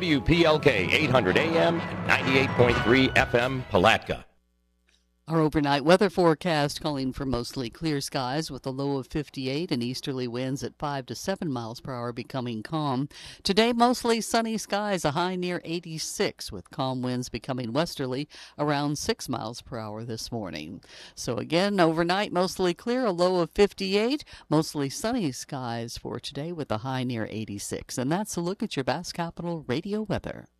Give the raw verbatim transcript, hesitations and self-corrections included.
W P L K eight hundred A M and ninety-eight point three F M Palatka. Our overnight weather forecast calling for mostly clear skies with a low of fifty-eight and easterly winds at five to seven miles per hour becoming calm. Today, mostly sunny skies, a high near eighty-six with calm winds becoming westerly around six miles per hour this morning. So again, overnight, mostly clear, a low of fifty-eight, mostly sunny skies for today with a high near eighty-six. And that's a look at your Bass Capital radio weather.